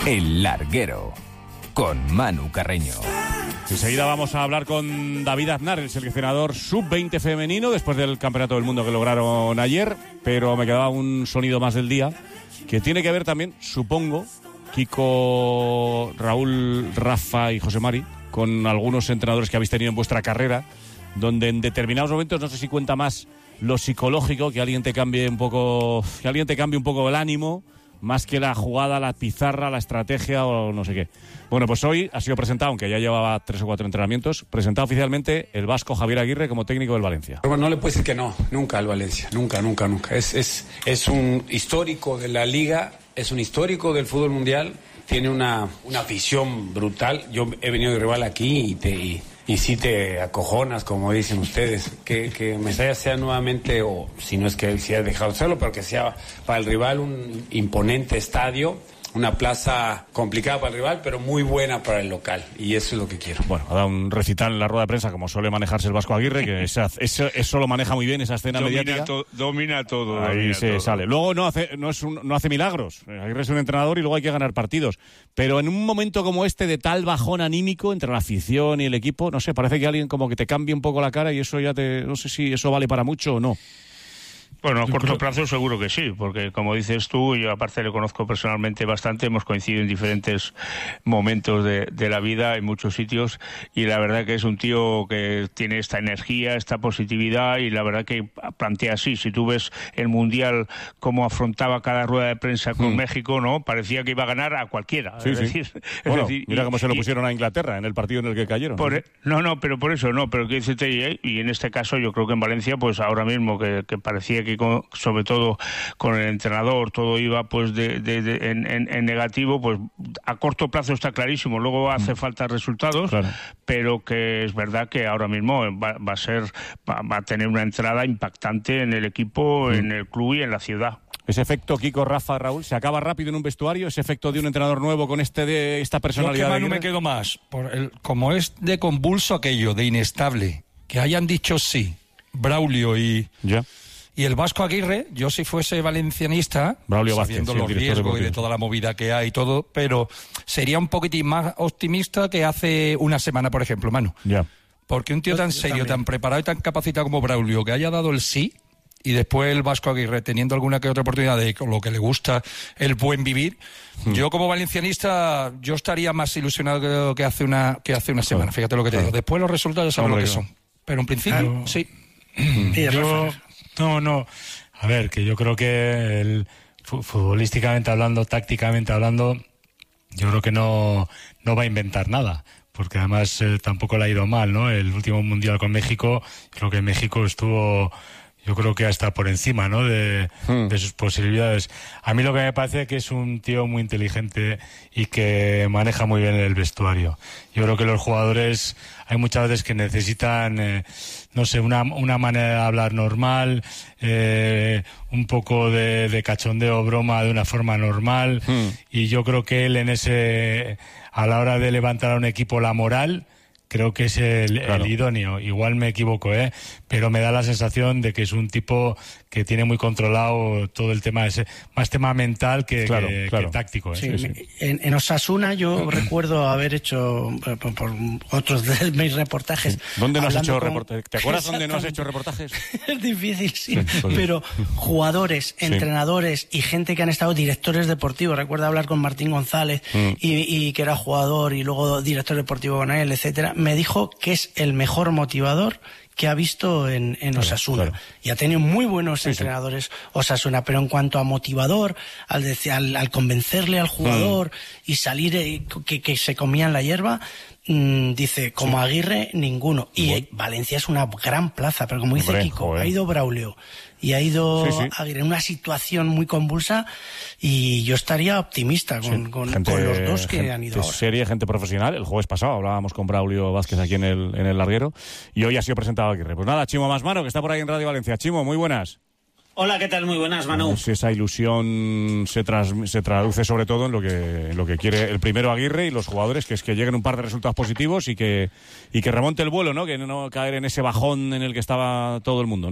El Larguero, con Manu Carreño. Enseguida vamos a hablar con David Aznar, el seleccionador sub-20 femenino, después del Campeonato del Mundo que lograron ayer, pero me quedaba un sonido más del día, que tiene que ver también, supongo, Kiko, Raúl, Rafa y José Mari, con algunos entrenadores que habéis tenido en vuestra carrera, donde en determinados momentos, no sé si cuenta más lo psicológico, que alguien te cambie un poco el ánimo, más que la jugada, la pizarra, la estrategia o no sé qué. Bueno, pues hoy ha sido presentado, aunque ya llevaba 3 o 4 entrenamientos, presentado oficialmente el vasco Javier Aguirre como técnico del Valencia. Bueno, no le puedo decir que no, nunca al Valencia, nunca. Es un histórico de la Liga, es un histórico del fútbol mundial, tiene una afición brutal. Yo he venido de rival aquí y sí te acojonas, como dicen ustedes, que Mestalla sea nuevamente, o si no es que él se haya dejado hacerlo, pero que sea para el rival un imponente estadio, una plaza complicada para el rival, pero muy buena para el local, y eso es lo que quiero. Bueno, ha dado un recital en la rueda de prensa, como suele manejarse el vasco Aguirre, que eso lo maneja muy bien, esa escena mediática. Domina todo. Ahí se sale. Luego no hace milagros. Aguirre es un entrenador y luego hay que ganar partidos. Pero en un momento como este, de tal bajón anímico entre la afición y el equipo, no sé, parece que alguien como que te cambia un poco la cara y eso ya no sé si eso vale para mucho o no. Bueno, a corto plazo seguro que sí, porque como dices tú, yo aparte le conozco personalmente bastante, hemos coincidido en diferentes momentos de la vida, en muchos sitios, y la verdad que es un tío que tiene esta energía, esta positividad, y la verdad que plantea así. Si tú ves el Mundial, cómo afrontaba cada rueda de prensa con México, ¿no? Parecía que iba a ganar a cualquiera. Sí, mira cómo se lo pusieron a Inglaterra en el partido en el que cayeron. Pero por eso no, pero que y en este caso yo creo que en Valencia, pues ahora mismo que parecía que sobre todo con el entrenador todo iba pues en negativo, pues a corto plazo está clarísimo, luego hace falta resultados, claro, pero que es verdad que ahora mismo va a tener una entrada impactante en el equipo, en el club y en la ciudad. Ese efecto, Kiko, Rafa, Raúl, ¿se acaba rápido en un vestuario? ¿Ese efecto de un entrenador nuevo con esta personalidad? Yo que Manu me quedo más, como es de convulso aquello, de inestable, que hayan dicho sí, Braulio y el vasco Aguirre, yo si fuese valencianista, Braulio sabiendo Vázquez, los riesgos y de toda la movida que hay y todo, pero sería un poquitín más optimista que hace una semana, por ejemplo, Manu. Porque un tío tan serio, tan preparado y tan capacitado como Braulio, que haya dado el sí, y después el vasco Aguirre teniendo alguna que otra oportunidad de lo que le gusta el buen vivir, yo como valencianista yo estaría más ilusionado que hace una semana, fíjate lo que te digo. Después los resultados ya sabes lo que son, pero en principio sí. No. A ver, que yo creo que futbolísticamente hablando, tácticamente hablando, yo creo que no va a inventar nada. Porque además tampoco le ha ido mal, ¿no? El último mundial con México, creo que México estuvo, yo creo que hasta por encima, ¿no? De sus posibilidades. A mí lo que me parece es que es un tío muy inteligente y que maneja muy bien el vestuario. Yo creo que los jugadores hay muchas veces que necesitan, no sé, una manera de hablar normal, un poco de cachondeo, broma de una forma normal. Y yo creo que él a la hora de levantar a un equipo la moral, creo que es el idóneo. Igual me equivoco, pero me da la sensación de que es un tipo que tiene muy controlado todo el tema, más tema mental que táctico. Sí. En Osasuna yo recuerdo haber hecho, por otros de mis reportajes... ¿Dónde no has hecho reportajes? ¿Te acuerdas dónde no has hecho reportajes? Es difícil, sí. Pero jugadores, entrenadores y gente que han estado directores deportivos. Recuerdo hablar con Martín González y que era jugador y luego director deportivo con él, etcétera. Me dijo que es el mejor motivador que ha visto en Osasuna. Y ha tenido muy buenos entrenadores Osasuna, pero en cuanto a motivador, al convencerle al jugador y salir que se comían la hierba, dice, como Aguirre, ninguno. Y Valencia es una gran plaza, pero como dice Kiko, ha ido Braulio y ha ido Aguirre en una situación muy convulsa, y yo estaría optimista con los dos que han ido ahora. Gente profesional. El jueves pasado hablábamos con Braulio Vázquez aquí en el Larguero, y hoy ha sido presentado Aguirre. Pues nada, Chimo Masmaro, que está por ahí en Radio Valencia. Chimo, muy buenas. Hola, ¿qué tal? Muy buenas, Manu. Si esa ilusión se traduce sobre todo en lo que quiere el primero Aguirre y los jugadores, que es que lleguen un par de resultados positivos y que remonte el vuelo, ¿no? Que no caer en ese bajón en el que estaba todo el mundo, ¿no?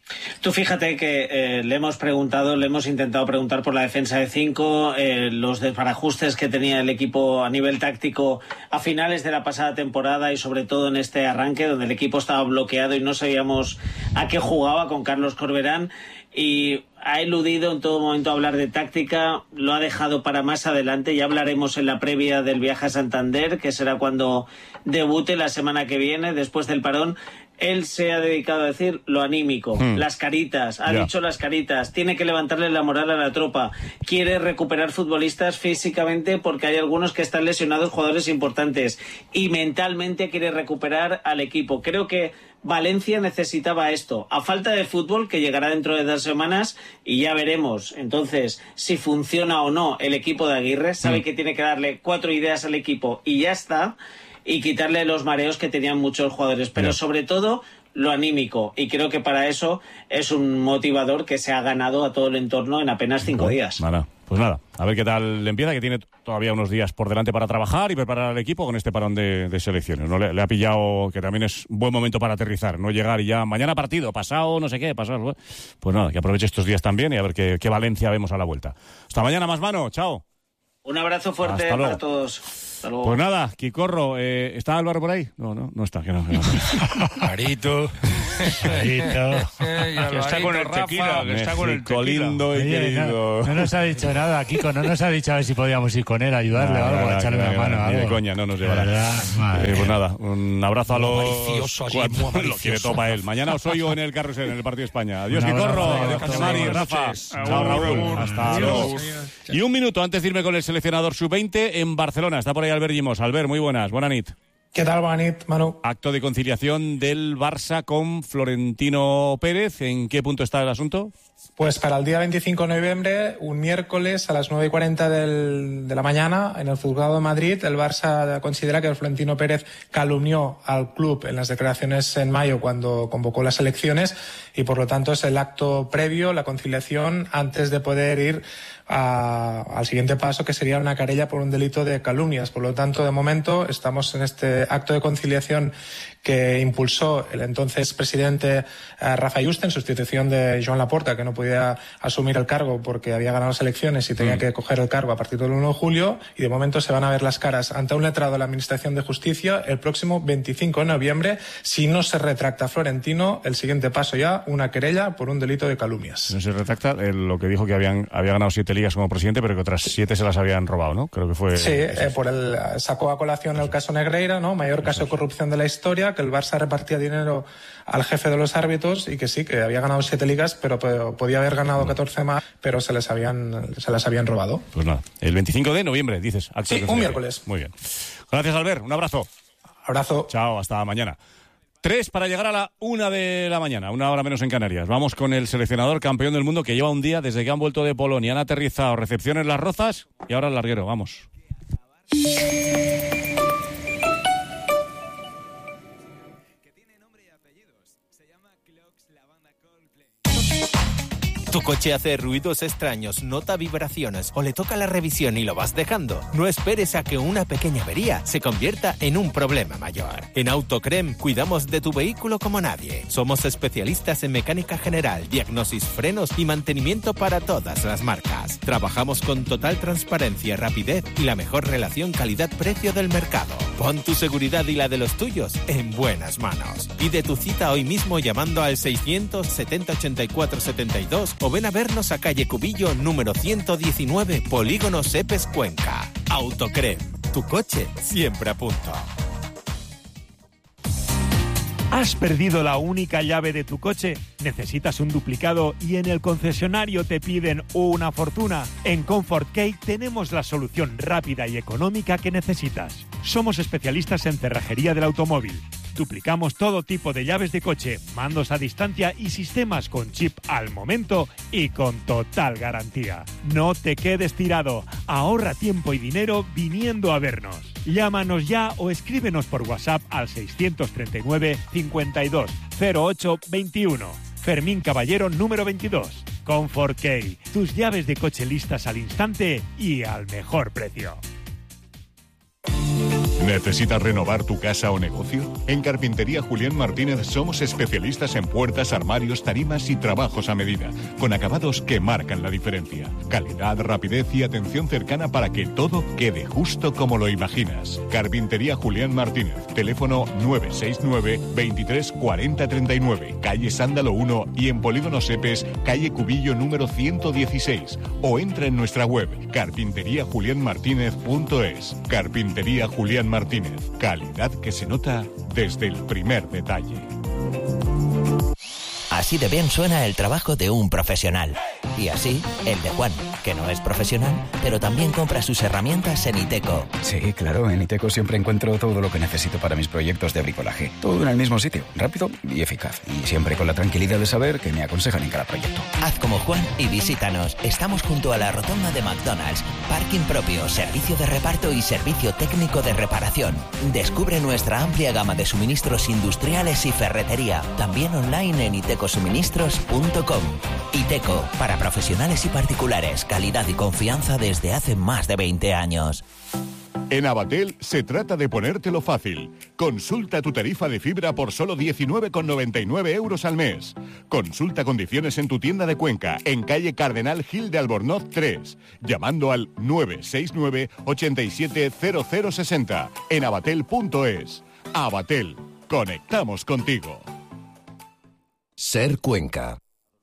Tú fíjate que le hemos intentado preguntar por la defensa de 5, los desbarajustes que tenía el equipo a nivel táctico a finales de la pasada temporada y sobre todo en este arranque donde el equipo estaba bloqueado y no sabíamos a qué jugaba con Carlos Corberán, y ha eludido en todo momento hablar de táctica, lo ha dejado para más adelante. Ya hablaremos en la previa del viaje a Santander, que será cuando debute la semana que viene, después del parón. Él se ha dedicado a decir lo anímico, las caritas, dicho las caritas, tiene que levantarle la moral a la tropa, quiere recuperar futbolistas físicamente porque hay algunos que están lesionados, jugadores importantes, y mentalmente quiere recuperar al equipo. Creo que Valencia necesitaba esto, a falta de fútbol, que llegará dentro de 2 semanas y ya veremos entonces si funciona o no el equipo de Aguirre. Sabe que tiene que darle 4 ideas al equipo y ya está, y quitarle los mareos que tenían muchos jugadores, pero sobre todo lo anímico, y creo que para eso es un motivador que se ha ganado a todo el entorno en apenas 5 días. Pues nada, a ver qué tal le empieza, que tiene todavía unos días por delante para trabajar y preparar al equipo con este parón de selecciones. ¿No? Le ha pillado que también es un buen momento para aterrizar, no llegar y ya mañana partido, pasado no sé qué, pasado. Pues nada, que aproveche estos días también y a ver qué Valencia vemos a la vuelta. Hasta mañana, más mano, chao. Un abrazo fuerte para todos. Hasta luego. Pues nada, Quicorro, ¿está Álvaro por ahí? No está, que no. Marito. Que está con el tequila, que está con el tequila. Lindo y querido. No nos ha dicho nada, Kiko, no nos ha dicho a ver si podíamos ir con él, ayudarle o algo, a echarle una mano. Ni de coña, no nos llevará. Pues nada, un abrazo a los cuatro. Lo quiere todo para él. Mañana os oigo en el carrusel, en el partido de España. Adiós, Quicorro. Adiós, Casemari, Rafa. Chao, Raúl. Hasta luego. Y un minuto antes de irme con el seleccionador sub-20 en Barcelona. Está por ahí Albert Llimós. Albert, muy buenas. Buena nit. ¿Qué tal, buena nit, Manu? Acto de conciliación del Barça con Florentino Pérez. ¿En qué punto está el asunto? Pues para el día 25 de noviembre, un miércoles a las 9:40 de la mañana, en el Juzgado de Madrid, el Barça considera que Florentino Pérez calumnió al club en las declaraciones en mayo cuando convocó las elecciones, y por lo tanto es el acto previo, la conciliación, antes de poder ir al siguiente paso, que sería una querella por un delito de calumnias. Por lo tanto, de momento estamos en este acto de conciliación que impulsó el entonces presidente Rafa Juste en sustitución de Joan Laporta, que no podía asumir el cargo porque había ganado las elecciones y tenía que coger el cargo a partir del 1 de julio, y de momento se van a ver las caras ante un letrado de la Administración de Justicia el próximo 25 de noviembre. Si no se retracta Florentino, el siguiente paso ya, una querella por un delito de calumnias. No se retracta lo que dijo, que había ganado 7 ligas como presidente, pero que otras 7 se las habían robado, ¿no? Creo que fue... Sí, sacó a colación el caso Negreira, ¿no? Mayor caso de corrupción de la historia, que el Barça repartía dinero al jefe de los árbitros y que sí, que había ganado 7 ligas, pero podía haber ganado 14 más, pero se las habían robado. Pues nada, el 25 de noviembre, dices. Sí, un miércoles. Muy bien. Gracias, Albert. Un abrazo. Abrazo. Chao, hasta mañana. 3 para llegar a la 1 de la mañana, 1 hora menos en Canarias. Vamos con el seleccionador campeón del mundo, que lleva un día desde que han vuelto de Polonia. Han aterrizado, recepción en Las Rozas y ahora el larguero. Vamos. ¿Tu coche hace ruidos extraños, nota vibraciones o le toca la revisión y lo vas dejando? No esperes a que una pequeña avería se convierta en un problema mayor. En Autocrem cuidamos de tu vehículo como nadie. Somos especialistas en mecánica general, diagnosis, frenos y mantenimiento para todas las marcas. Trabajamos con total transparencia, rapidez y la mejor relación calidad-precio del mercado. Pon tu seguridad y la de los tuyos en buenas manos. Pide tu cita hoy mismo llamando al 670 84 72 o ven a vernos a calle Cubillo número 119, Polígono Sepes, Cuenca. Autocrem, tu coche siempre a punto. ¿Has perdido la única llave de tu coche? ¿Necesitas un duplicado y en el concesionario te piden una fortuna? En Comfort Key tenemos la solución rápida y económica que necesitas. Somos especialistas en cerrajería del automóvil. Duplicamos todo tipo de llaves de coche, mandos a distancia y sistemas con chip al momento y con total garantía. No te quedes tirado. Ahorra tiempo y dinero viniendo a vernos. Llámanos ya o escríbenos por WhatsApp al 639 52 08 21. Fermín Caballero número 22. Comfort Key. Tus llaves de coche listas al instante y al mejor precio. ¿Necesitas renovar tu casa o negocio? En Carpintería Julián Martínez somos especialistas en puertas, armarios, tarimas y trabajos a medida, con acabados que marcan la diferencia. Calidad, rapidez y atención cercana para que todo quede justo como lo imaginas. Carpintería Julián Martínez, teléfono 969 23 40 39, calle Sándalo 1 y en Polígono Sepes, calle Cubillo número 116, o entra en nuestra web carpinteriajulianmartinez.es. Carpintería Julián Martínez, calidad que se nota desde el primer detalle. Así de bien suena el trabajo de un profesional. Y así, el de Juan, que no es profesional, pero también compra sus herramientas en Iteco. Sí, claro, en Iteco siempre encuentro todo lo que necesito para mis proyectos de bricolaje. Todo en el mismo sitio, rápido y eficaz. Y siempre con la tranquilidad de saber que me aconsejan en cada proyecto. Haz como Juan y visítanos. Estamos junto a la rotonda de McDonald's. Parking propio, servicio de reparto y servicio técnico de reparación. Descubre nuestra amplia gama de suministros industriales y ferretería. También online en itecosuministros.com. Iteco, para profesionales y particulares. Calidad y confianza desde hace más de 20 años. En Abatel se trata de ponértelo fácil. Consulta tu tarifa de fibra por solo 19,99 euros al mes. Consulta condiciones en tu tienda de Cuenca, en calle Cardenal Gil de Albornoz 3, llamando al 969 87 0060 en abatel.es. Abatel, conectamos contigo. Ser Cuenca.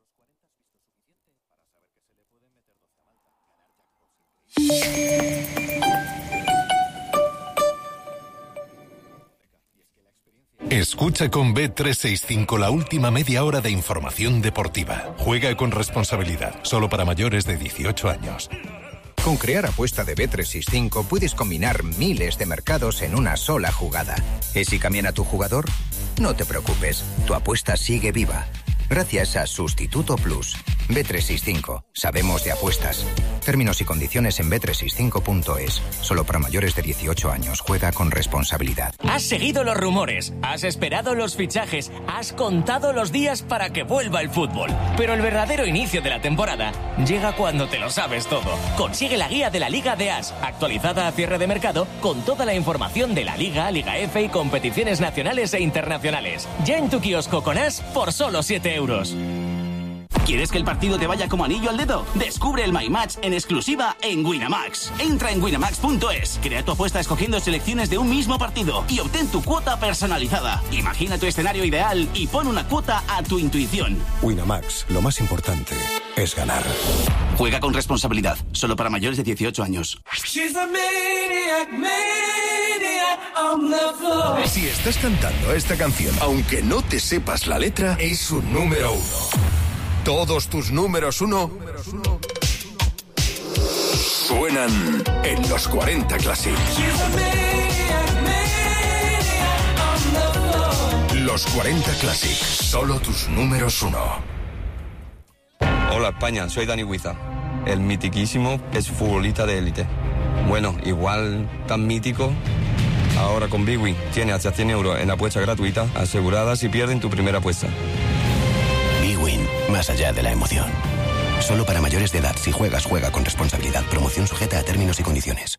Escucha con Bet365 la última media hora de información deportiva. Juega con responsabilidad, solo para mayores de 18 años. Con Crear Apuesta de Bet365 puedes combinar miles de mercados en una sola jugada. ¿Y si cambian a tu jugador? No te preocupes, tu apuesta sigue viva. Gracias a Sustituto Plus. Bet365. Sabemos de apuestas. Términos y condiciones en bet365.es. Solo para mayores de 18 años. Juega con responsabilidad. Has seguido los rumores, has esperado los fichajes, has contado los días para que vuelva el fútbol. Pero el verdadero inicio de la temporada llega cuando te lo sabes todo. Consigue la guía de la Liga de As, actualizada a cierre de mercado, con toda la información de la Liga, Liga F y competiciones nacionales e internacionales. Ya en tu kiosco con As por solo 7 euros. ¿Quieres que el partido te vaya como anillo al dedo? Descubre el My Match en exclusiva en Winamax. Entra en winamax.es, crea tu apuesta escogiendo selecciones de un mismo partido y obtén tu cuota personalizada. Imagina tu escenario ideal y pon una cuota a tu intuición. Winamax, lo más importante es ganar. Juega con responsabilidad, solo para mayores de 18 años. Si estás cantando esta canción, aunque no te sepas la letra, es un número 1. Todos tus números 1 suenan en los 40 Classic. Los 40 Classic, solo tus números 1. Hola España, soy Dani Huiza. El mitiquísimo es futbolista de élite. Bueno, igual tan mítico. Ahora con Bwin tiene hasta 100 euros en apuesta gratuita asegurada si pierden tu primera apuesta. Bwin, más allá de la emoción. Solo para mayores de edad. Si juegas, juega con responsabilidad. Promoción sujeta a términos y condiciones.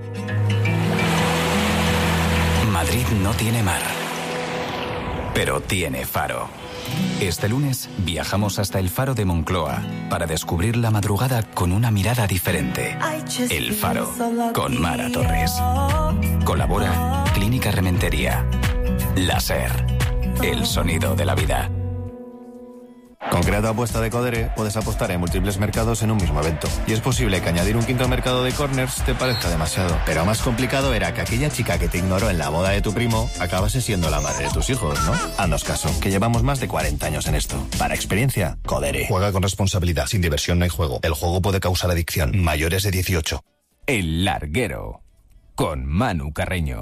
Madrid no tiene mar, pero tiene faro. Este lunes viajamos hasta el Faro de Moncloa para descubrir la madrugada con una mirada diferente. El Faro, con Mara Torres. Colabora Clínica Rementería. Láser, el sonido de la vida. Con Crea tu Apuesta de Codere puedes apostar en múltiples mercados en un mismo evento. Y es posible que añadir un quinto mercado de corners te parezca demasiado. Pero más complicado era que aquella chica que te ignoró en la boda de tu primo acabase siendo la madre de tus hijos, ¿no? Haznos caso, que llevamos más de 40 años en esto. Para experiencia, Codere. Juega con responsabilidad. Sin diversión no hay juego. El juego puede causar adicción. Mayores de 18. El Larguero, con Manu Carreño.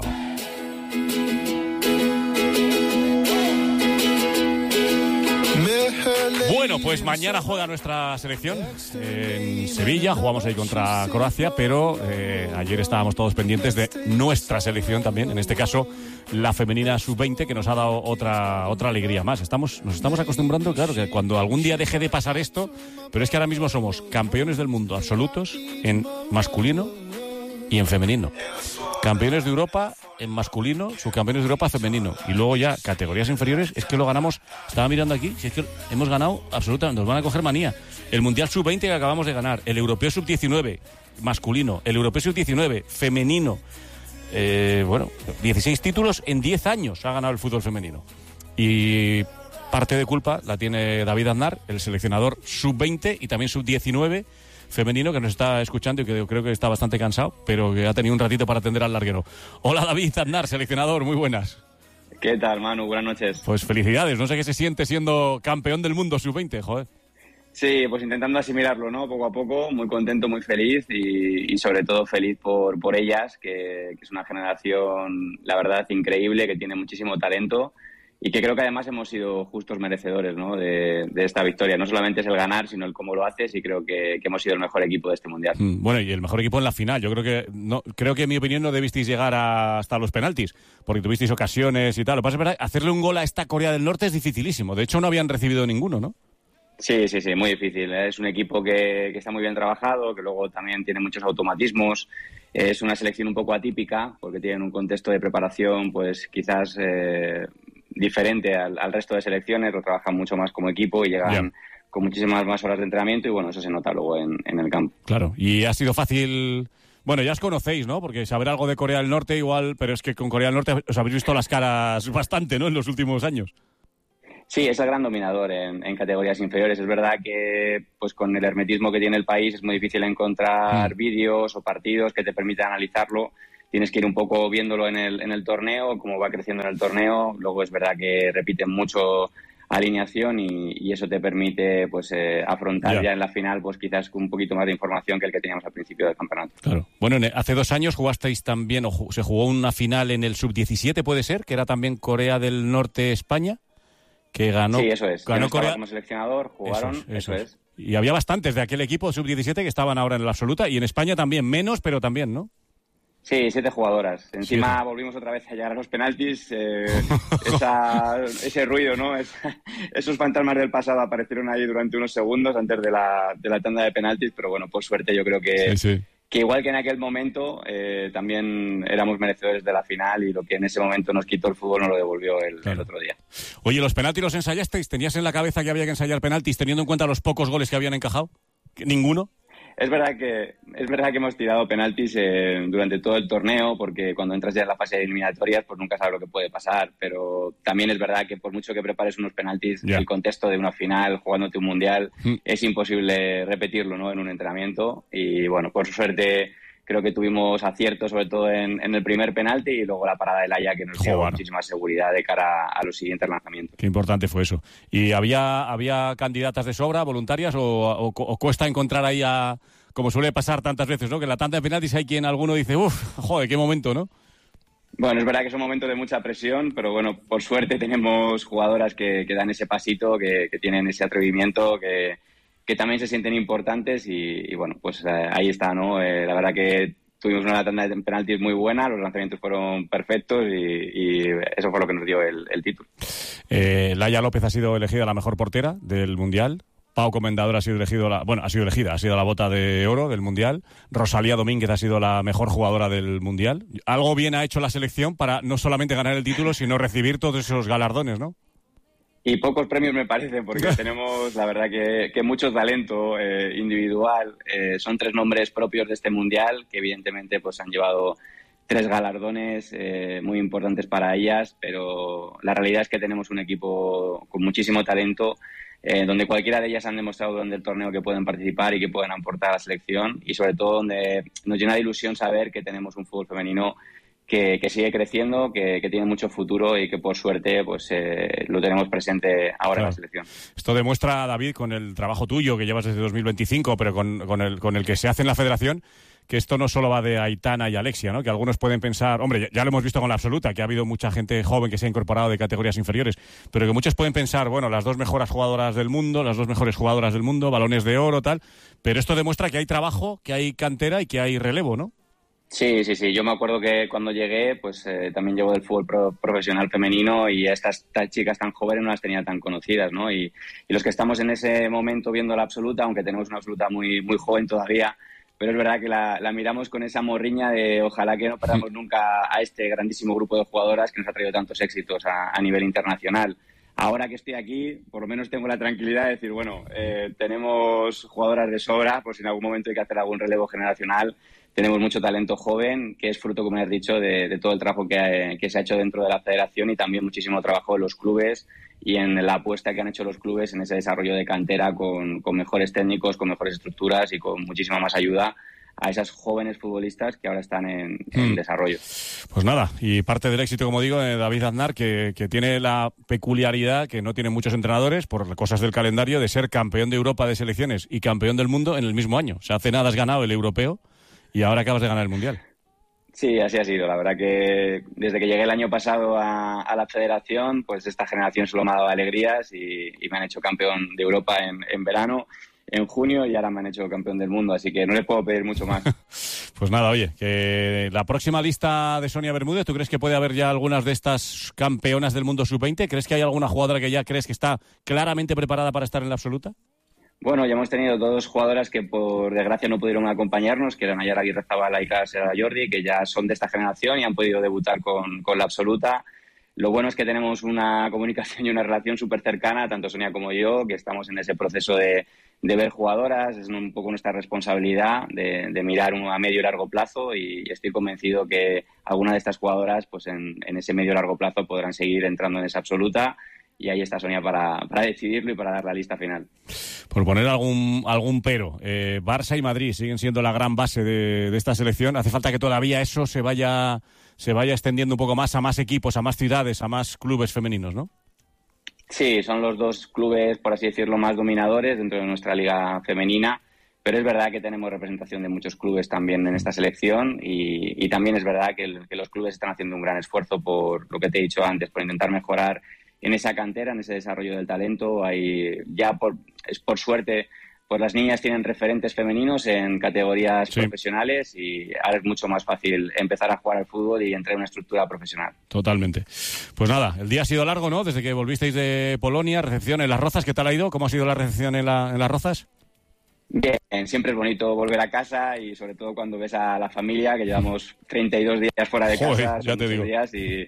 Bueno, pues mañana juega nuestra selección en Sevilla, jugamos ahí contra Croacia, pero ayer estábamos todos pendientes de nuestra selección también, en este caso la femenina sub-20, que nos ha dado otra alegría más. Nos estamos acostumbrando, claro, que cuando algún día deje de pasar esto, pero es que ahora mismo somos campeones del mundo absolutos en masculino y en femenino. Campeones de Europa en masculino, subcampeones de Europa femenino. Y luego ya, categorías inferiores, es que lo ganamos, estaba mirando aquí, si es que hemos ganado absolutamente, nos van a coger manía. El Mundial Sub-20 que acabamos de ganar, el Europeo Sub-19 masculino, el Europeo Sub-19 femenino. 16 títulos en 10 años ha ganado el fútbol femenino. Y parte de culpa la tiene David Aznar, el seleccionador Sub-20 y también Sub-19 femenino, que nos está escuchando y que creo que está bastante cansado, pero que ha tenido un ratito para atender al larguero. Hola David Aznar, seleccionador, muy buenas. ¿Qué tal, Manu? Buenas noches. Pues felicidades, no sé qué se siente siendo campeón del mundo Sub-20, joder. Sí, pues intentando asimilarlo, ¿no? Poco a poco, muy contento, muy feliz y sobre todo feliz por ellas, que es una generación, la verdad, increíble, que tiene muchísimo talento y que creo que además hemos sido justos merecedores, ¿no? de esta victoria. No solamente es el ganar, sino el cómo lo haces y creo que hemos sido el mejor equipo de este Mundial. Bueno, y el mejor equipo en la final. Yo creo que en mi opinión no debisteis llegar hasta los penaltis, porque tuvisteis ocasiones y tal. Lo que pasa es verdad, hacerle un gol a esta Corea del Norte es dificilísimo. De hecho, no habían recibido ninguno, ¿no? Sí, muy difícil. Es un equipo que está muy bien trabajado, que luego también tiene muchos automatismos. Es una selección un poco atípica, porque tienen un contexto de preparación, pues quizás diferente al resto de selecciones. Lo trabajan mucho más como equipo y llegan con muchísimas más horas de entrenamiento y bueno, eso se nota luego en el campo. Claro, y ha sido fácil. Bueno, ya os conocéis, ¿no? Porque saber algo de Corea del Norte igual, pero es que con Corea del Norte os habéis visto las caras bastante, ¿no? En los últimos años. Sí, es el gran dominador en categorías inferiores. Es verdad que pues con el hermetismo que tiene el país es muy difícil encontrar vídeos o partidos que te permitan analizarlo. Tienes que ir un poco viéndolo en el torneo, cómo va creciendo en el torneo. Luego es verdad que repiten mucho alineación y eso te permite pues afrontar ya en la final pues quizás con un poquito más de información que el que teníamos al principio del campeonato. Claro. Bueno, hace 2 años jugasteis también, se jugó una final en el Sub-17, ¿puede ser? Que era también Corea del Norte-España. Que ganó. Sí, eso es. Ganó Corea como seleccionador, jugaron, eso es. Y había bastantes de aquel equipo Sub-17 que estaban ahora en la absoluta y en España también, menos, pero también, ¿no? Sí, 7 jugadoras. Encima volvimos otra vez a llegar a los penaltis. Ese ruido, ¿no? Esos fantasmas del pasado aparecieron ahí durante unos segundos antes de la tanda de penaltis, pero bueno, por suerte yo creo que igual que en aquel momento también éramos merecedores de la final y lo que en ese momento nos quitó el fútbol nos lo devolvió el otro día. Oye, ¿los penaltis los ensayasteis? ¿Tenías en la cabeza que había que ensayar penaltis teniendo en cuenta los pocos goles que habían encajado? ¿Ninguno? Es verdad que hemos tirado penaltis durante todo el torneo porque cuando entras ya en la fase de eliminatorias pues nunca sabes lo que puede pasar, pero también es verdad que por mucho que prepares unos penaltis en el contexto de una final, jugándote un mundial, es imposible repetirlo, ¿no? En un entrenamiento y bueno, por suerte creo que tuvimos acierto sobre todo en el primer penalti y luego la parada de Laia que nos dio muchísima seguridad de cara a los siguientes lanzamientos. Qué importante fue eso. ¿Y había candidatas de sobra, voluntarias, o cuesta encontrar ahí como suele pasar tantas veces, ¿no? Que en la tanda de penaltis hay quien alguno dice, joder, qué momento, ¿no? Bueno, es verdad que son momentos de mucha presión, pero bueno, por suerte tenemos jugadoras que dan ese pasito, que tienen ese atrevimiento, que también se sienten importantes y bueno, pues ahí está, ¿no? La verdad que tuvimos una tanda de penaltis muy buena, los lanzamientos fueron perfectos y eso fue lo que nos dio el título. Laia López ha sido elegida la mejor portera del Mundial. Pau Comendador ha sido elegida, ha sido la bota de oro del Mundial. Rosalía Domínguez ha sido la mejor jugadora del Mundial. Algo bien ha hecho la selección para no solamente ganar el título, sino recibir todos esos galardones, ¿no? Y pocos premios me parece, porque tenemos, la verdad, que mucho talento individual. Son 3 nombres propios de este Mundial, que evidentemente pues han llevado 3 galardones muy importantes para ellas, pero la realidad es que tenemos un equipo con muchísimo talento, donde cualquiera de ellas han demostrado durante el torneo que pueden participar y que pueden aportar a la selección, y sobre todo donde nos llena de ilusión saber que tenemos un fútbol femenino que sigue creciendo, que tiene mucho futuro y que por suerte pues lo tenemos presente ahora en la selección. Esto demuestra, David, con el trabajo tuyo que llevas desde 2025, pero con el que se hace en la federación, que esto no solo va de Aitana y Alexia, ¿no? Que algunos pueden pensar, hombre, ya lo hemos visto con la absoluta, que ha habido mucha gente joven que se ha incorporado de categorías inferiores, pero que muchos pueden pensar, bueno, las 2 mejores jugadoras del mundo, balones de oro, tal, pero esto demuestra que hay trabajo, que hay cantera y que hay relevo, ¿no? Sí. Yo me acuerdo que cuando llegué, pues también llevo del fútbol profesional femenino y estas chicas tan jóvenes no las tenía tan conocidas, ¿no? Y los que estamos en ese momento viendo la absoluta, aunque tenemos una absoluta muy, muy joven todavía, pero es verdad que la miramos con esa morriña de ojalá que no perdamos nunca a este grandísimo grupo de jugadoras que nos ha traído tantos éxitos a nivel internacional. Ahora que estoy aquí, por lo menos tengo la tranquilidad de decir, bueno, tenemos jugadoras de sobra, por si en algún momento hay que hacer algún relevo generacional. Tenemos mucho talento joven, que es fruto, como has dicho, de todo el trabajo que se ha hecho dentro de la federación y también muchísimo trabajo en los clubes y en la apuesta que han hecho los clubes en ese desarrollo de cantera con mejores técnicos, con mejores estructuras y con muchísima más ayuda a esas jóvenes futbolistas que ahora están en desarrollo. Pues nada, y parte del éxito, como digo, de David Aznar, que tiene la peculiaridad que no tienen muchos entrenadores, por cosas del calendario, de ser campeón de Europa de selecciones y campeón del mundo en el mismo año. O sea, hace nada has ganado el europeo y ahora acabas de ganar el mundial. Sí, así ha sido. La verdad que desde que llegué el año pasado a la federación, pues esta generación solo me ha dado alegrías y me han hecho campeón de Europa en verano, en junio, y ahora me han hecho campeón del mundo, así que no les puedo pedir mucho más. Pues nada, oye, que la próxima lista de Sonia Bermúdez, ¿tú crees que puede haber ya algunas de estas campeonas del mundo sub-20? ¿Crees que hay alguna jugadora que ya crees que está claramente preparada para estar en la absoluta? Bueno, ya hemos tenido dos jugadoras que por desgracia no pudieron acompañarnos, que eran Nayara Aguirrezabala y Clara Serra Jordi, que ya son de esta generación y han podido debutar con la absoluta. Lo bueno es que tenemos una comunicación y una relación súper cercana, tanto Sonia como yo, que estamos en ese proceso de ver jugadoras. Es un poco nuestra responsabilidad de mirar a medio y largo plazo, y estoy convencido que alguna de estas jugadoras pues en ese medio y largo plazo podrán seguir entrando en esa absoluta. Y ahí está Sonia para decidirlo y para dar la lista final. Por poner algún pero, Barça y Madrid siguen siendo la gran base de esta selección. Hace falta que todavía eso se vaya extendiendo un poco más a más equipos, a más ciudades, a más clubes femeninos, ¿no? Sí, son los dos clubes, por así decirlo, más dominadores dentro de nuestra liga femenina. Pero es verdad que tenemos representación de muchos clubes también en esta selección y también es verdad que los clubes están haciendo un gran esfuerzo por lo que te he dicho antes, por intentar mejorar en esa cantera, en ese desarrollo del talento. Hay ya por suerte, pues las niñas tienen referentes femeninos en categorías profesionales y ahora es mucho más fácil empezar a jugar al fútbol y entrar en una estructura profesional. Totalmente. Pues nada, el día ha sido largo, ¿no? Desde que volvisteis de Polonia, recepción en Las Rozas, ¿qué tal ha ido? ¿Cómo ha sido la recepción en Las Rozas? Bien, siempre es bonito volver a casa y sobre todo cuando ves a la familia, que llevamos 32 días fuera de casa. Ya te digo. Días y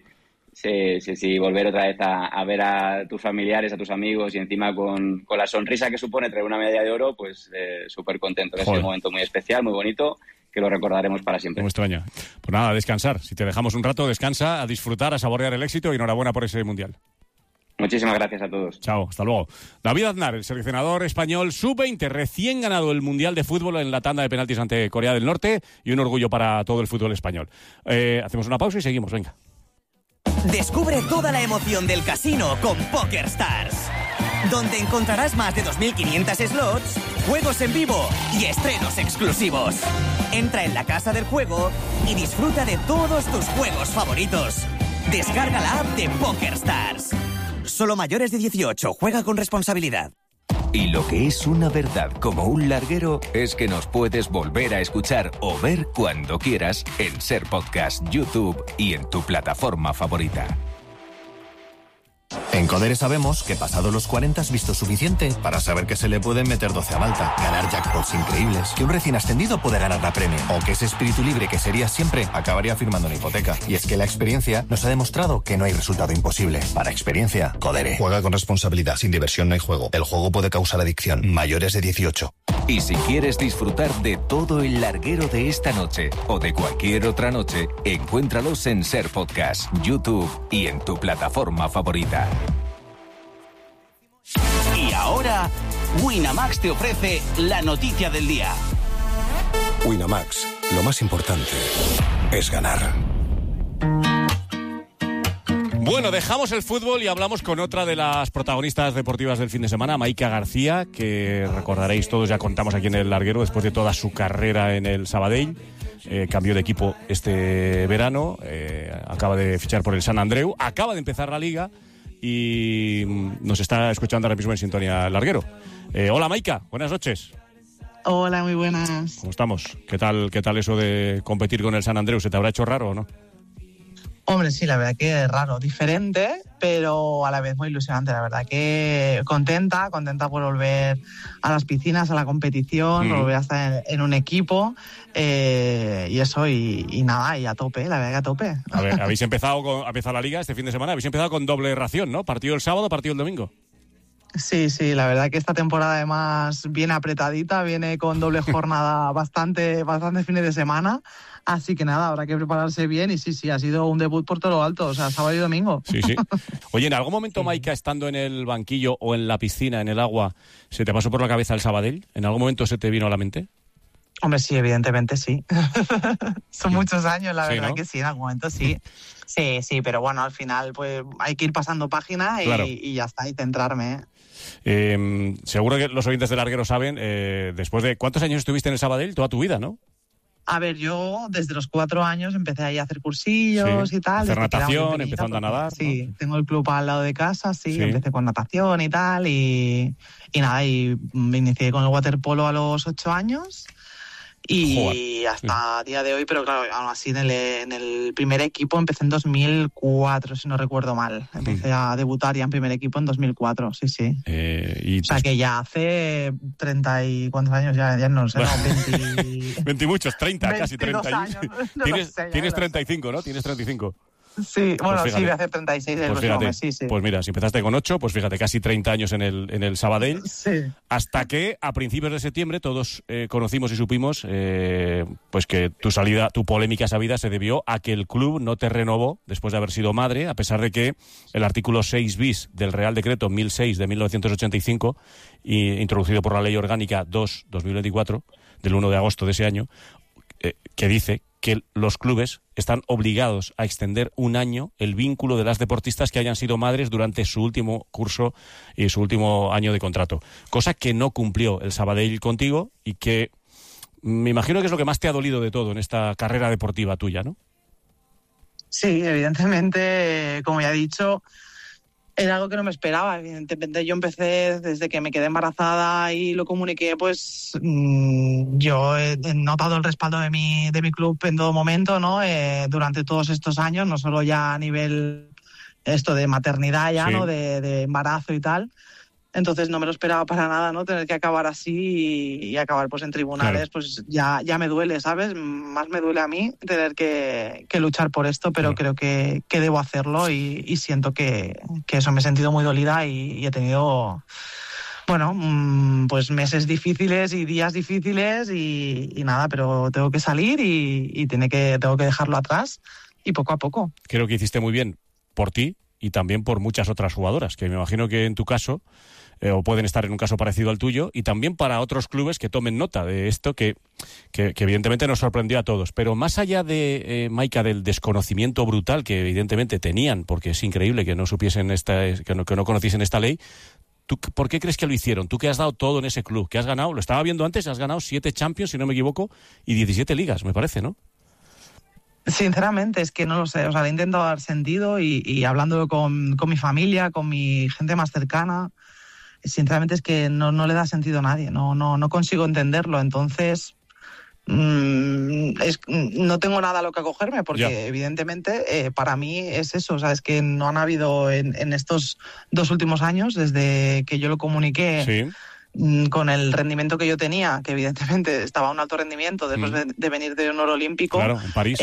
sí, volver otra vez a ver a tus familiares, a tus amigos y encima con la sonrisa que supone traer una medalla de oro, pues súper contento. Es un momento muy especial, muy bonito, que lo recordaremos para siempre. Muy extraña. Pues nada, a descansar. Si te dejamos un rato, descansa, a disfrutar, a saborear el éxito y enhorabuena por ese mundial. Muchísimas gracias a todos. Chao, hasta luego. David Aznar, el seleccionador español sub-20, recién ganado el Mundial de Fútbol en la tanda de penaltis ante Corea del Norte, y un orgullo para todo el fútbol español. Hacemos una pausa y seguimos, venga. Descubre toda la emoción del casino con PokerStars, donde encontrarás más de 2.500 slots, juegos en vivo y estrenos exclusivos. Entra en la casa del juego y disfruta de todos tus juegos favoritos. Descarga la app de PokerStars. Solo mayores de 18, juega con responsabilidad. Y lo que es una verdad como un larguero es que nos puedes volver a escuchar o ver cuando quieras en Ser Podcast, YouTube y en tu plataforma favorita. En Codere sabemos que pasado los 40 has visto suficiente para saber que se le pueden meter 12 a Malta, ganar jackpots increíbles, que un recién ascendido puede ganar la Premier, o que ese espíritu libre que serías siempre acabaría firmando una hipoteca. Y es que la experiencia nos ha demostrado que no hay resultado imposible. Para experiencia, Codere. Juega con responsabilidad. Sin diversión no hay juego. El juego puede causar adicción. Mayores de 18. Y si quieres disfrutar de todo el larguero de esta noche o de cualquier otra noche, encuéntralos en Ser Podcast, YouTube y en tu plataforma favorita. Y ahora, Winamax te ofrece la noticia del día. Winamax, lo más importante es ganar. Bueno, dejamos el fútbol y hablamos con otra de las protagonistas deportivas del fin de semana, Maika García, que recordaréis todos, ya contamos aquí en el larguero, después de toda su carrera en el Sabadell. Cambió de equipo este verano, acaba de fichar por el Sant Andreu, acaba de empezar la Liga y nos está escuchando ahora mismo en sintonía el larguero. Hola Maika, buenas noches. Hola, muy buenas. ¿Cómo estamos? ¿Qué tal eso de competir con el Sant Andreu? ¿Se te habrá hecho raro o no? Hombre, sí, la verdad que es raro, diferente, pero a la vez muy ilusionante. La verdad que contenta por volver a las piscinas, a la competición, volver a estar en un equipo y eso, y nada, y a tope, la verdad que a tope. A ver, ha empezado la liga este fin de semana, habéis empezado con doble ración, ¿no? Partido el sábado, partido el domingo. Sí, la verdad que esta temporada además viene apretadita, viene con doble jornada bastante fines de semana. Así que nada, habrá que prepararse bien y sí, ha sido un debut por todo lo alto, o sea, sábado y domingo. Sí. Oye, ¿en algún momento, Maika, estando en el banquillo o en la piscina, en el agua, se te pasó por la cabeza el Sabadell? ¿En algún momento se te vino a la mente? Hombre, sí, evidentemente sí. Son muchos años, la verdad, ¿no? Que sí, en algún momento sí. Sí, pero bueno, al final pues hay que ir pasando página y ya está, y centrarme. Seguro que los oyentes del Larguero saben, después de... ¿Cuántos años estuviste en el Sabadell? Toda tu vida, ¿no? A ver, yo desde los 4 años empecé ahí a hacer cursillos y tal. Hacer natación, empezando a nadar. Sí, ¿no? Tengo el club al lado de casa, empecé con natación y tal, y nada, y me inicié con el waterpolo a los 8 años. Y hasta día de hoy, pero claro, aún así en el primer equipo empecé en 2004, si no recuerdo mal. Empecé a debutar ya en primer equipo en 2004, sí. O sea que ya hace 30 y... ¿Cuántos años? Ya no sé, 20 y muchos, 30, casi 30. Años, no tienes 35, ¿no? Tienes 35. Sí, bueno, pues sí, voy a hacer 36 el próximo mes, sí. Pues mira, si empezaste con 8, pues fíjate, casi 30 años en el Sabadell. Sí. Hasta que a principios de septiembre todos conocimos y supimos pues que tu polémica sabida se debió a que el club no te renovó después de haber sido madre, a pesar de que el artículo 6 bis del Real Decreto 1006 de 1985, introducido por la Ley Orgánica 2/2024, del 1 de agosto de ese año, que dice que los clubes están obligados a extender un año el vínculo de las deportistas que hayan sido madres durante su último curso y su último año de contrato. Cosa que no cumplió el Sabadell contigo y que me imagino que es lo que más te ha dolido de todo en esta carrera deportiva tuya, ¿no? Sí, evidentemente, como ya he dicho, era algo que no me esperaba. Evidentemente yo empecé desde que me quedé embarazada y lo comuniqué, pues yo he notado el respaldo de mi club en todo momento, ¿no? Durante todos estos años, no solo ya a nivel esto de maternidad ya, ¿no? De embarazo y tal. Entonces no me lo esperaba para nada, ¿no? Tener que acabar así y acabar pues en tribunales, pues ya me duele, ¿sabes? Más me duele a mí tener que luchar por esto, pero creo que debo hacerlo y siento que eso, me he sentido muy dolida y he tenido, bueno, pues meses difíciles y días difíciles y nada, pero tengo que salir y tengo que dejarlo atrás y poco a poco. Creo que hiciste muy bien por ti y también por muchas otras jugadoras, que me imagino que en tu caso... o pueden estar en un caso parecido al tuyo, y también para otros clubes que tomen nota de esto que evidentemente nos sorprendió a todos. Pero más allá de, Maika, del desconocimiento brutal que evidentemente tenían, porque es increíble que no supiesen que no conociesen esta ley, ¿tú por qué crees que lo hicieron? Tú que has dado todo en ese club, que has ganado, lo estaba viendo antes, has ganado 7 Champions, si no me equivoco, y 17 ligas, me parece, ¿no? Sinceramente, es que no lo sé. O sea, le he intentado dar sentido y hablando con mi familia, con mi gente más cercana, sinceramente es que no le da sentido a nadie, no consigo entenderlo. Entonces no tengo nada a lo que acogerme porque evidentemente para mí es eso, o sea, es que no han habido en estos 2 últimos años, desde que yo lo comuniqué, con el rendimiento que yo tenía, que evidentemente estaba a un alto rendimiento después de venir de un oro olímpico. Claro, en París.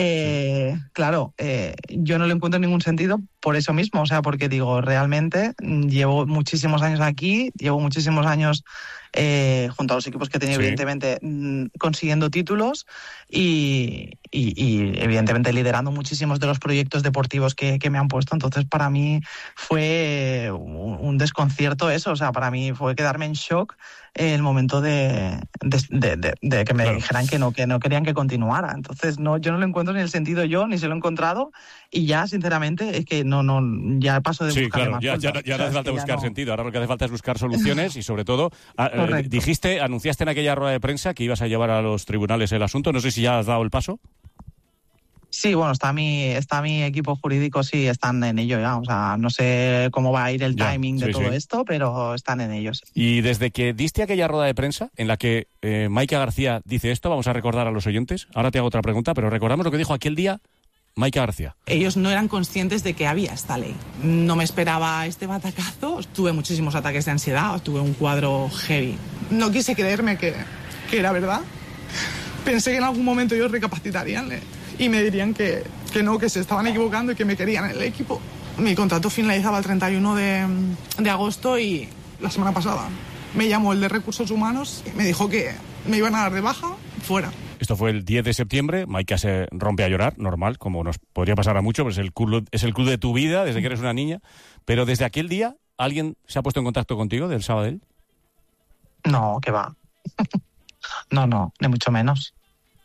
Yo no le encuentro ningún sentido por eso mismo, o sea, porque digo, realmente llevo muchísimos años aquí, llevo muchísimos años junto a los equipos que he tenido, evidentemente, consiguiendo títulos y evidentemente liderando muchísimos de los proyectos deportivos que me han puesto. Entonces, para mí fue un desconcierto eso, o sea, para mí fue quedarme en shock el momento de que me dijeran que no querían que continuara. Entonces, yo no le encuentro ni el sentido yo, ni se lo he encontrado, y ya, sinceramente, es que ya paso de buscar más. Ya no hace falta buscar sentido, ahora lo que hace falta es buscar soluciones y, sobre todo, anunciaste en aquella rueda de prensa que ibas a llevar a los tribunales el asunto, no sé si ya has dado el paso. Sí, bueno, está mi equipo jurídico, sí, están en ello ya. O sea, no sé cómo va a ir el timing de todo esto, pero están en ellos. Y desde que diste aquella rueda de prensa en la que Maika García dice esto, vamos a recordar a los oyentes. Ahora te hago otra pregunta, pero recordamos lo que dijo aquel día Maika García. Ellos no eran conscientes de que había esta ley. No me esperaba este batacazo, tuve muchísimos ataques de ansiedad, tuve un cuadro heavy. No quise creerme que era verdad. Pensé que en algún momento ellos recapacitarían y me dirían que no, que se estaban equivocando y que me querían en el equipo. Mi contrato finalizaba el 31 de agosto y la semana pasada me llamó el de Recursos Humanos y me dijo que me iban a dar de baja fuera. Esto fue el 10 de septiembre, Maika se rompe a llorar, normal, como nos podría pasar a muchos, pues es el club de tu vida desde que eres una niña, pero desde aquel día, ¿alguien se ha puesto en contacto contigo del Sabadell? No, que va. No, ni mucho menos.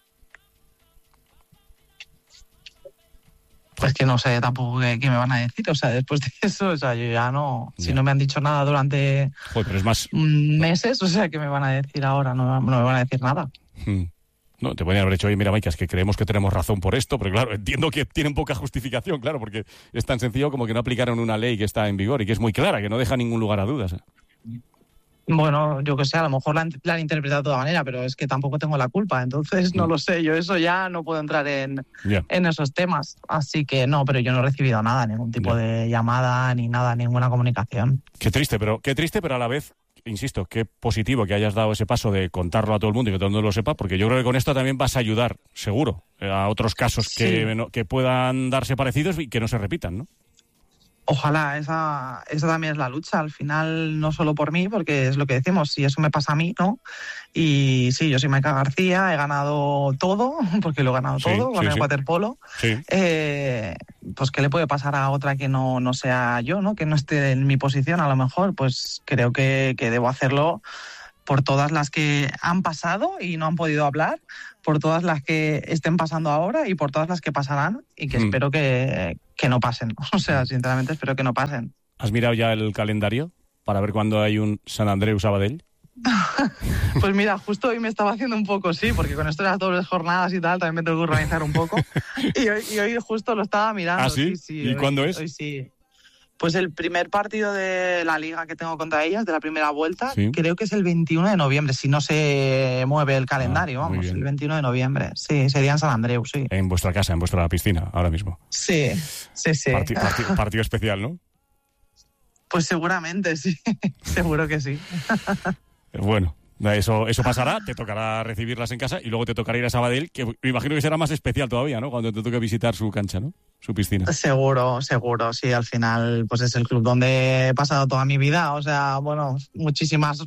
Pues que no sé tampoco qué me van a decir, o sea, después de eso, o sea, yo ya no, si no me han dicho nada durante pero es más... meses, o sea, ¿qué me van a decir ahora? No me van a decir nada. No, te podrían haber dicho, oye, mira, Maika, es que creemos que tenemos razón por esto, pero claro, entiendo que tienen poca justificación, claro, porque es tan sencillo como que no aplicaron una ley que está en vigor y que es muy clara, que no deja ningún lugar a dudas. Bueno, yo que sé, a lo mejor la han interpretado de toda manera, pero es que tampoco tengo la culpa, entonces no lo sé, yo eso ya no puedo entrar en esos temas, así que no, pero yo no he recibido nada, ningún tipo de llamada, ni nada, ninguna comunicación. Qué triste, pero a la vez, insisto, qué positivo que hayas dado ese paso de contarlo a todo el mundo y que todo el mundo lo sepa, porque yo creo que con esto también vas a ayudar, seguro, a otros casos que puedan darse parecidos y que no se repitan, ¿no? Ojalá, esa también es la lucha, al final no solo por mí, porque es lo que decimos, si eso me pasa a mí, ¿no? Y sí, yo soy Maika García, he ganado todo, porque lo he ganado todo con el waterpolo. Sí. Pues ¿qué le puede pasar a otra que no sea yo, ¿no? Que no esté en mi posición a lo mejor, pues creo que debo hacerlo por todas las que han pasado y no han podido hablar, por todas las que estén pasando ahora y por todas las que pasarán y que espero que no pasen. O sea, sinceramente espero que no pasen. ¿Has mirado ya el calendario para ver cuándo hay un San Andreu Sabadell? Pues mira, justo hoy me estaba haciendo un poco, sí, porque con esto de las dobles jornadas y tal, también me tengo que organizar un poco. Y hoy justo lo estaba mirando. ¿Ah, sí? ¿Y cuándo es? Hoy sí. Pues el primer partido de la liga que tengo contra ellas, de la primera vuelta, creo que es el 21 de noviembre, si no se mueve el calendario, vamos, el 21 de noviembre. Sí, sería en San Andreu, sí. En vuestra casa, en vuestra piscina, ahora mismo. Sí. Partido especial, ¿no? Pues seguramente, sí. Seguro que sí. Bueno, eso pasará, te tocará recibirlas en casa y luego te tocará ir a Sabadell, que me imagino que será más especial todavía, ¿no? Cuando te toque visitar su cancha, ¿no? Su piscina. Seguro, sí, al final pues es el club donde he pasado toda mi vida, o sea, bueno, muchísimas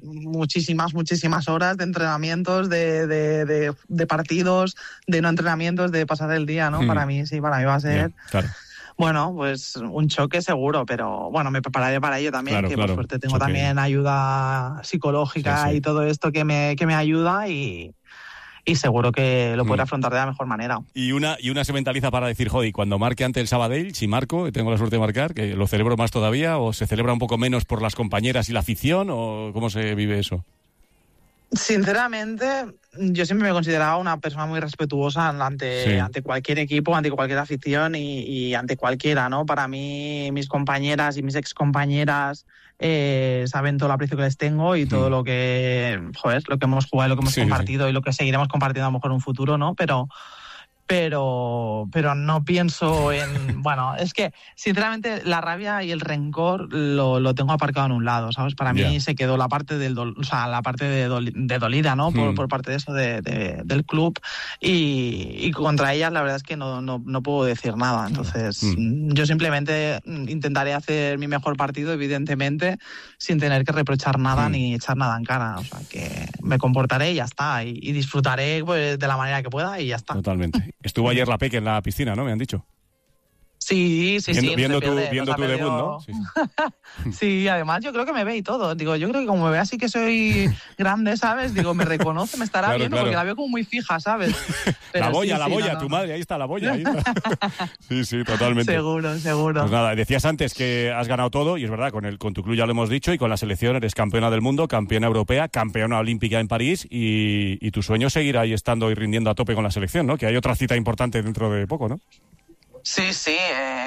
horas de entrenamientos, de partidos, de no entrenamientos, de pasar el día, ¿no? Para mí va a ser... Claro. Bueno, pues un choque seguro, pero bueno, me prepararé para ello también, por suerte tengo también ayuda psicológica y todo esto que me ayuda y seguro que lo podré afrontar de la mejor manera. Y una se mentaliza para decir, joder, cuando marque ante el Sabadell, si marco, y tengo la suerte de marcar, que lo celebro más todavía, o se celebra un poco menos por las compañeras y la afición, o ¿cómo se vive eso? Sinceramente, yo siempre me he considerado una persona muy respetuosa ante cualquier equipo, ante cualquier afición y ante cualquiera, ¿no? Para mí, mis compañeras y mis excompañeras saben todo el aprecio que les tengo y todo lo que hemos jugado, lo que hemos compartido y lo que seguiremos compartiendo a lo mejor en un futuro, ¿no? Pero no pienso en... Bueno, es que, sinceramente, la rabia y el rencor lo tengo aparcado en un lado, ¿sabes? Para mí se quedó la parte de dolida, ¿no? Por parte de eso del club y contra ellas la verdad es que no puedo decir nada. Entonces, yo simplemente intentaré hacer mi mejor partido, evidentemente, sin tener que reprochar nada ni echar nada en cara. O sea, que me comportaré y ya está. Y disfrutaré pues, de la manera que pueda y ya está. Totalmente. Estuvo ayer la Peque en la piscina, ¿no? Me han dicho. Sí. Viendo tu debut, ¿no? Sí, además yo creo que me ve y todo. Digo, yo creo que como me ve así que soy grande, ¿sabes? Digo, me reconoce, me estará viendo porque la veo como muy fija, ¿sabes? Pero la boya, tu madre, ahí está la boya. Ahí está. Sí, totalmente. Seguro. Pues nada, decías antes que has ganado todo y es verdad, con tu club ya lo hemos dicho y con la selección eres campeona del mundo, campeona europea, campeona olímpica en París y tu sueño es seguir ahí estando y rindiendo a tope con la selección, ¿no? Que hay otra cita importante dentro de poco, ¿no? Sí.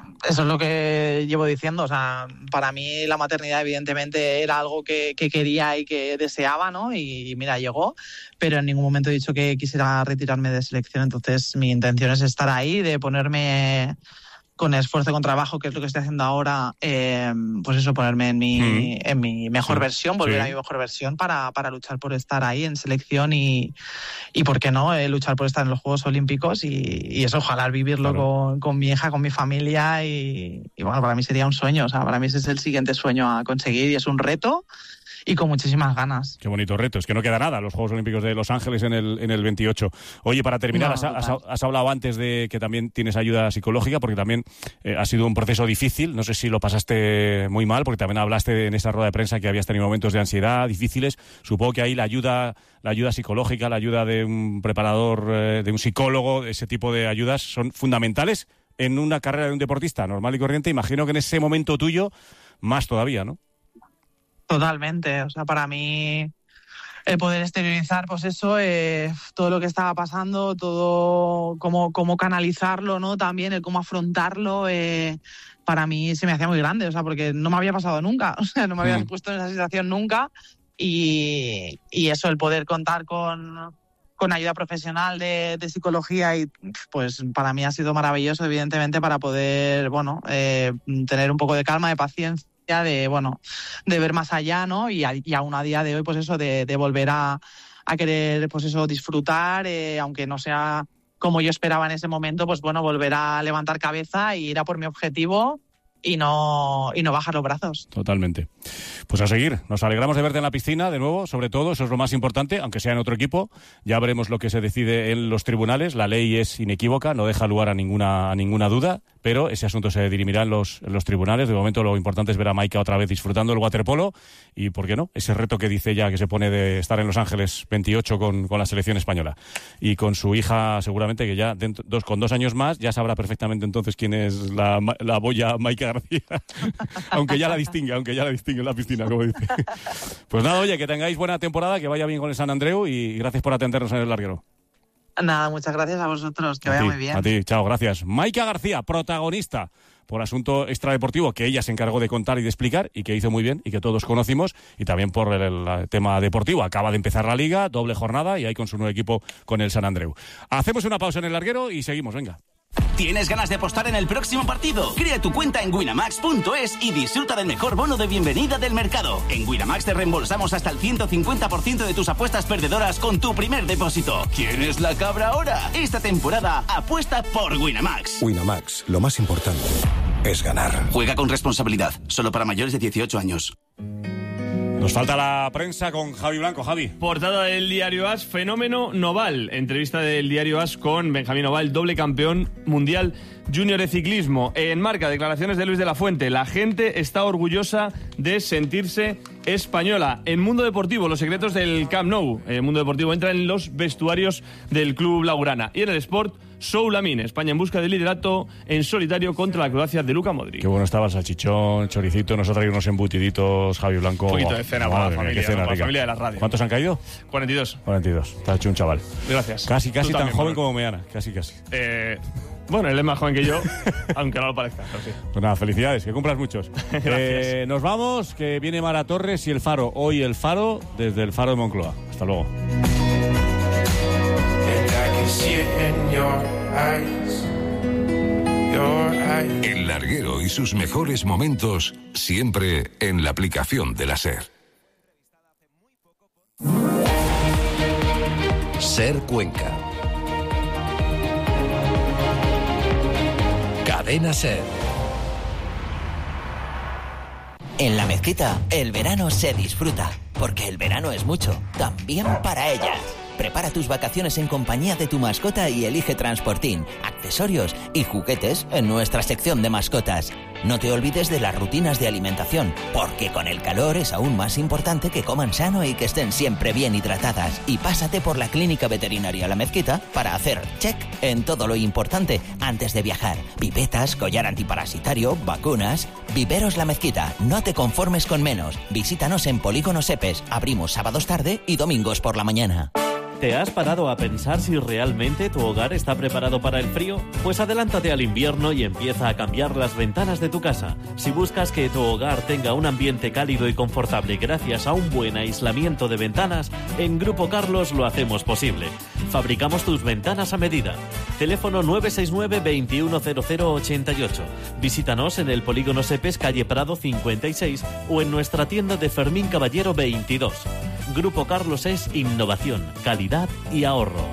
Eso es lo que llevo diciendo. O sea, para mí la maternidad evidentemente era algo que quería y que deseaba, ¿no? Y mira, llegó, pero en ningún momento he dicho que quisiera retirarme de selección. Entonces mi intención es estar ahí, de ponerme con esfuerzo, con trabajo, que es lo que estoy haciendo ahora, pues eso, ponerme en mi mejor versión, volver a mi mejor versión para luchar por estar ahí en selección y ¿por qué no? Luchar por estar en los Juegos Olímpicos y eso, ojalá vivirlo con mi hija, con mi familia y bueno, para mí sería un sueño, o sea, para mí ese es el siguiente sueño a conseguir y es un reto y con muchísimas ganas. Qué bonito reto, es que no queda nada los Juegos Olímpicos de Los Ángeles en el 28. Oye, para terminar, has hablado antes de que también tienes ayuda psicológica, porque también ha sido un proceso difícil, no sé si lo pasaste muy mal, porque también hablaste en esa rueda de prensa que habías tenido momentos de ansiedad difíciles. Supongo que ahí la ayuda psicológica, la ayuda de un preparador, de un psicólogo, ese tipo de ayudas son fundamentales en una carrera de un deportista normal y corriente. Imagino que en ese momento tuyo más todavía, ¿no? Totalmente, o sea, para mí el poder exteriorizar, pues eso, todo lo que estaba pasando, todo cómo canalizarlo, ¿no? También el cómo afrontarlo, para mí se me hacía muy grande, o sea, porque no me había pasado nunca, o sea, no me había puesto en esa situación nunca y eso, el poder contar con ayuda profesional de psicología y pues para mí ha sido maravilloso, evidentemente, para poder, bueno, tener un poco de calma, de paciencia, de ver más allá, ¿no? Y aún a día de hoy, pues eso, de volver a querer, pues eso, disfrutar, aunque no sea como yo esperaba en ese momento, pues bueno, volver a levantar cabeza y ir a por mi objetivo y no bajar los brazos. Totalmente. Pues a seguir. Nos alegramos de verte en la piscina de nuevo, sobre todo, eso es lo más importante, aunque sea en otro equipo. Ya veremos lo que se decide en los tribunales. La ley es inequívoca, no deja lugar a ninguna duda, pero ese asunto se dirimirá en los tribunales. De momento lo importante es ver a Maika otra vez disfrutando del waterpolo y, ¿por qué no?, ese reto que dice ella que se pone de estar en Los Ángeles 28 con la selección española. Y con su hija seguramente que ya con 2 años más ya sabrá perfectamente entonces quién es la boya Maika García, aunque ya la distingue en la piscina, como dice. Pues nada, oye, que tengáis buena temporada, que vaya bien con el San Andreu y gracias por atendernos en el larguero. Nada, muchas gracias a vosotros, que vaya muy bien. A ti, chao, gracias. Maika García, protagonista por asunto extradeportivo que ella se encargó de contar y de explicar y que hizo muy bien y que todos conocimos, y también por el tema deportivo. Acaba de empezar la liga, doble jornada y ahí con su nuevo equipo con el San Andreu. Hacemos una pausa en el larguero y seguimos, venga. ¿Tienes ganas de apostar en el próximo partido? Crea tu cuenta en winamax.es y disfruta del mejor bono de bienvenida del mercado. En Winamax te reembolsamos hasta el 150% de tus apuestas perdedoras con tu primer depósito. ¿Quién es la cabra ahora? Esta temporada apuesta por Winamax. Winamax, lo más importante es ganar. Juega con responsabilidad, solo para mayores de 18 años. Nos falta la prensa con Javi Blanco. Javi. Portada del diario AS, fenómeno Noval. Entrevista del diario AS con Benjamín Noval, doble campeón mundial junior de ciclismo. En Marca, declaraciones de Luis de la Fuente. La gente está orgullosa de sentirse española. En Mundo Deportivo, los secretos del Camp Nou. Mundo Deportivo entra en los vestuarios del club blaugrana. Y en el Sport, Sou Lamín, España en busca de liderato en solitario contra la Croacia de Luka Modric. Qué bueno estaba el salchichón, choricito, nos ha traído unos embutiditos, Javi Blanco. Un poquito de cena para la familia, para la familia de la radio. ¿Cuántos han caído? 42. 42, está hecho un chaval. Gracias. Casi tan también, joven como Meana, casi. Bueno, él es más joven que yo, aunque no lo parezca. Pero sí. Pues nada, felicidades, que cumplas muchos. Gracias. Nos vamos, que viene Mara Torres y El Faro. Hoy El Faro desde el Faro de Moncloa. Hasta luego. El larguero y sus mejores momentos siempre en la aplicación de la SER. SER Cuenca. Cadena SER. En La Mezquita, el verano se disfruta, porque el verano es mucho, también para ellas. Prepara tus vacaciones en compañía de tu mascota y elige transportín, accesorios y juguetes en nuestra sección de mascotas. No te olvides de las rutinas de alimentación, porque con el calor es aún más importante que coman sano y que estén siempre bien hidratadas. Y pásate por la Clínica Veterinaria La Mezquita para hacer check en todo lo importante antes de viajar. Pipetas, collar antiparasitario, vacunas. Viveros La Mezquita, no te conformes con menos. Visítanos en Polígono Sepes. Abrimos sábados tarde y domingos por la mañana. ¿Te has parado a pensar si realmente tu hogar está preparado para el frío? Pues adelántate al invierno y empieza a cambiar las ventanas de tu casa. Si buscas que tu hogar tenga un ambiente cálido y confortable gracias a un buen aislamiento de ventanas, en Grupo Carlos lo hacemos posible. Fabricamos tus ventanas a medida. Teléfono 969 210088. Visítanos en el Polígono Sepes, calle Prado 56 o en nuestra tienda de Fermín Caballero 22. Grupo Carlos es innovación, calidad y ahorro.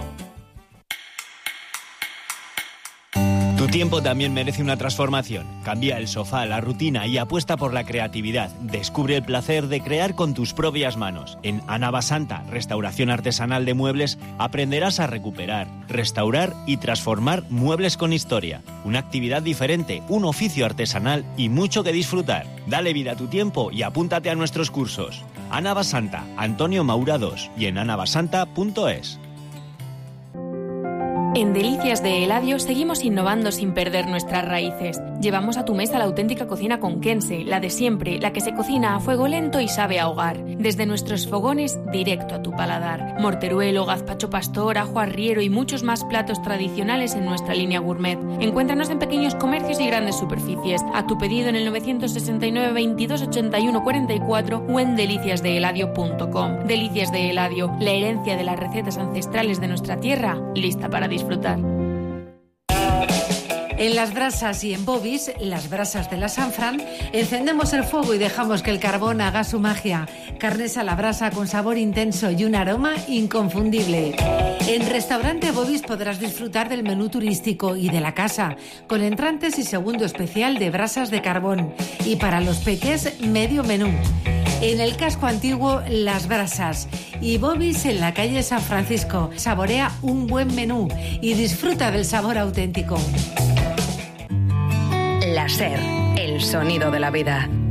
Tu tiempo también merece una transformación. Cambia el sofá, la rutina y apuesta por la creatividad. Descubre el placer de crear con tus propias manos. En Anabasanta, restauración artesanal de muebles, aprenderás a recuperar, restaurar y transformar muebles con historia. Una actividad diferente, un oficio artesanal y mucho que disfrutar. Dale vida a tu tiempo y apúntate a nuestros cursos. Anabasanta, Antonio Maura 2 y en anabasanta.es. En Delicias de Eladio seguimos innovando sin perder nuestras raíces. Llevamos a tu mesa la auténtica cocina conquense, la de siempre, la que se cocina a fuego lento y sabe a hogar. Desde nuestros fogones, directo a tu paladar. Morteruelo, gazpacho pastor, ajo arriero y muchos más platos tradicionales en nuestra línea gourmet. Encuéntranos en pequeños comercios y grandes superficies. A tu pedido en el 969 22 81 44 o en deliciasdeeladio.com. Delicias de Eladio, la herencia de las recetas ancestrales de nuestra tierra, lista para disfrutar. En Las Brasas y en Bobis, las brasas de la Sanfran, encendemos el fuego y dejamos que el carbón haga su magia. Carnes a la brasa con sabor intenso y un aroma inconfundible. En Restaurante Bobis podrás disfrutar del menú turístico y de la casa, con entrantes y segundo especial de brasas de carbón. Y para los peques, medio menú. En el casco antiguo, Las Brasas y Bobis en la calle San Francisco. Saborea un buen menú y disfruta del sabor auténtico. La SER, el sonido de la vida.